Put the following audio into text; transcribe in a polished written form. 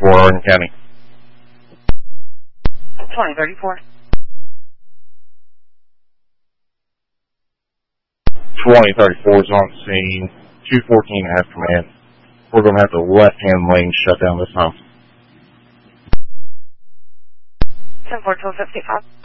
Orange County. 2034. 2034 is on scene. 214 has command. We're going to have the left-hand lane shut down this time. 10-4 to 55.